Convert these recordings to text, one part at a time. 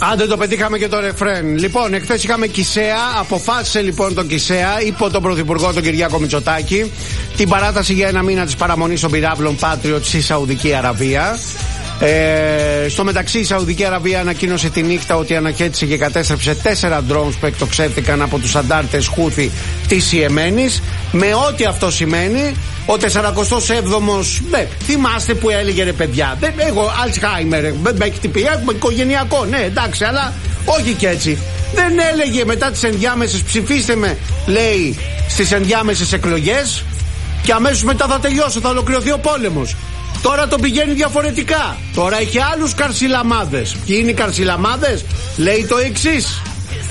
Άντε το πετύχαμε και το ρεφρέν. Λοιπόν, εχθές είχαμε Κισέα. Αποφάσισε λοιπόν το Κισέα υπό τον Πρωθυπουργό τον Κυριάκο Μητσοτάκη την παράταση για 1 μήνα της παραμονής των πυράβλων Patriot στη Σαουδική Αραβία. Στο μεταξύ η Σαουδική Αραβία ανακοίνωσε τη νύχτα ότι αναχέτησε και κατέστρεψε 4 drones που εκτοξεύτηκαν από τους αντάρτες Χούθη της Ιεμένης, με ό,τι αυτό σημαίνει. Ο 47ος, θυμάστε που έλεγε ρε παιδιά, εγώ Αλτσχάιμερ, με έχει τυπεί, οικογενειακό, ναι εντάξει, αλλά όχι και έτσι. Δεν έλεγε μετά τις ενδιάμεσες, ψηφίστε με, λέει, στις ενδιάμεσες εκλογές και αμέσως μετά θα τελειώσει, θα ολοκληρωθεί ο πόλεμος. Τώρα το πηγαίνει διαφορετικά. Τώρα έχει άλλους καρσιλαμάδες. Ποιοι είναι οι καρσιλαμάδες? Λέει το εξής.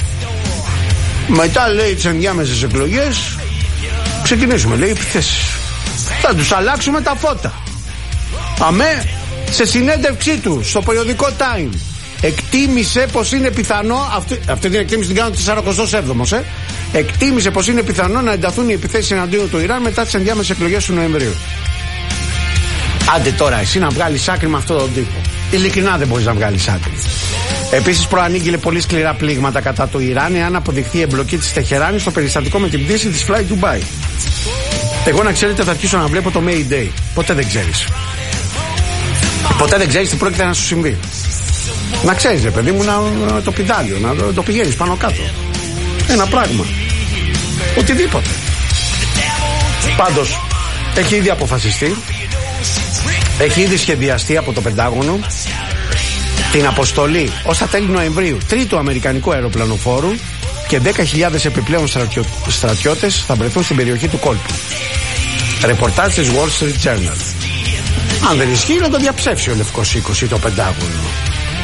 Μετά λέει τις ενδιάμεσες εκλογές ξεκινήσουμε, λέει, επιθέσεις. Θα τους αλλάξουμε τα φώτα. Αμέ, σε συνέντευξή του στο περιοδικό Time εκτίμησε πως είναι πιθανό, αυτή την εκτίμηση την κάνω το 47ος, εκτίμησε πως είναι πιθανό να ενταθούν οι επιθέσεις εναντίον του Ιράν μετά τις ενδιάμεσες εκλογές του Νοεμβρίου. Άντε τώρα εσύ να βγάλεις άκρη με αυτόν τον τύπο. Ειλικρινά δεν μπορείς να βγάλεις άκρη. Επίσης προανήγγειλε πολύ σκληρά πλήγματα κατά το Ιράν εάν αποδειχθεί η εμπλοκή της Τεχεράνη στο περιστατικό με την πτήση της Fly Dubai. Εγώ να ξέρετε θα αρχίσω να βλέπω το Mayday. Ποτέ δεν ξέρεις. Ποτέ δεν ξέρεις τι πρόκειται να σου συμβεί. Να ξέρεις ρε παιδί μου, να το πιδάλιο, να το πηγαίνεις πάνω κάτω. Ένα πράγμα. Οτιδήποτε. Πάντως έχει ήδη αποφασιστεί, έχει ήδη σχεδιαστεί από το Πεντάγωνο την αποστολή ως τα τέλη Νοεμβρίου τρίτου αμερικανικού αεροπλανοφόρου και 10.000 επιπλέον στρατιώτες θα βρεθούν στην περιοχή του κόλπου. Ρεπορτάζ της Wall Street Journal. Αν δεν ισχύει να το διαψεύσει ο Λευκός Οίκος ή το Πεντάγωνο.